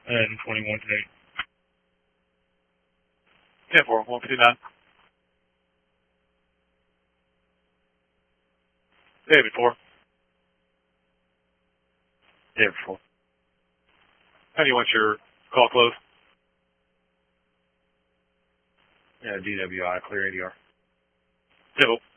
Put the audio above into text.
and 21 today. 10-4, 159. David 4. David 4. How do you want your call closed? DWI, clear ADR. Civil.